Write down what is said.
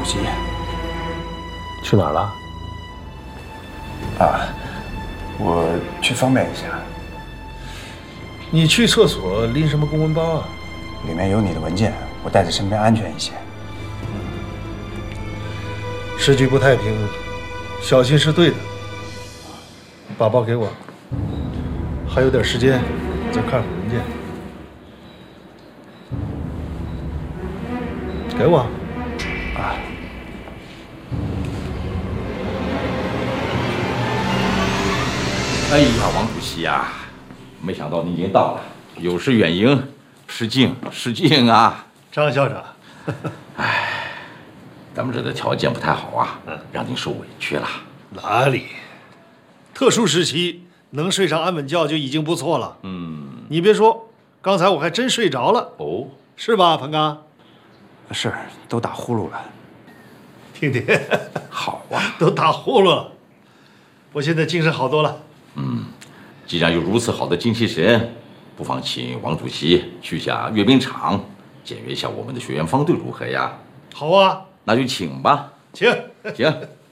席。 去哪儿了？ 啊，我去方便一下。 你去厕所拎什么公文包啊？ 里面有你的文件，我带在身边安全一些。 时局不太平，小心是对的。把包给我，还有点时间，再看会文件。给我。 啊。 哎呀，王主席呀，没想到你已经到了，有失远迎，失敬失敬啊！ 张校长， 哎，咱们这的条件不太好啊，让您受委屈了。 哪里？特殊时期能睡上安稳觉就已经不错了。你别说，刚才我还真睡着了。 哦， 是吧，彭刚？ 是，都打呼噜了。 听听， 好啊， 都打呼噜了。我现在精神好多了。 既然有如此好的精气神，不妨请王主席去下阅兵场，检阅一下我们的学员方队如何呀？ 好啊， 那就请吧。 请。 行。